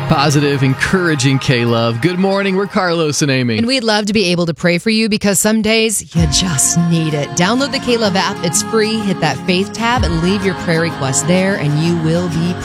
Positive, encouraging K-Love. Good morning. We're Carlos and Amy. And we'd love to be able to pray for you because some days you just need it. Download the K-Love app. It's free. Hit that faith tab and leave your prayer request there and you will be